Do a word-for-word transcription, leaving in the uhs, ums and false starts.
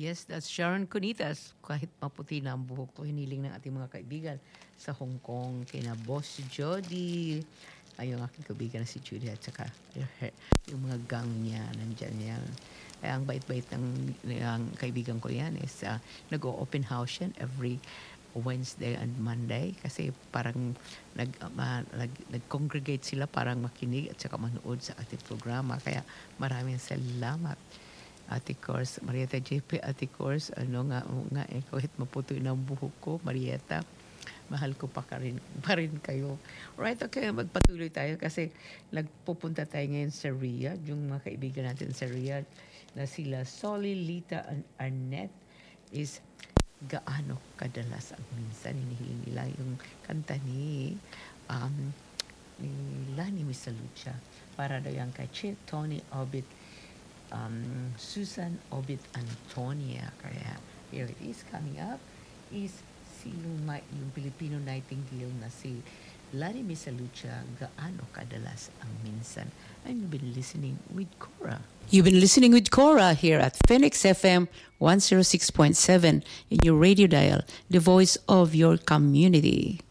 Yes, that's Sharon Cunitas. Kahit maputi na ang buhok ko, hiniling ng ating mga kaibigan sa Hong Kong, kina Boss Jody, ay yung aking kaibigan na si Judy at saka yung mga gang niya, nandyan yan. Kaya ang bait-bait ng, ng kaibigan ko yan is uh, nag-open house yan every Wednesday and Monday kasi parang nag, uh, nag, nag-congregate sila parang makinig at saka manood sa ating programa. Kaya maraming salamat. Ate Course, Marieta J P, Ate Course, ano nga, nga eh, kahit maputoy ng buhok ko, Marieta, mahal ko pa, ka rin, pa rin kayo. Right, okay, magpatuloy tayo kasi nagpupunta tayo ngayon sa Riyadh, yung mga kaibigan natin sa Riyadh na sila Solly, Lita, and Arnett is gaano kadalas ang minsan hinihiling nila yung kanta ni um, ni Lani Misalucha para daw yan kay Chip, Tony, Obit, Um, Susan Obit Antonia. Kaya here it is coming up is si yung, yung Filipino Nightingale na si Lani Misalucha, gaano kadalas ang minsan. And you've been listening with Cora. You've been listening with Cora here at Phoenix F M one oh six point seven in your radio dial, the voice of your community.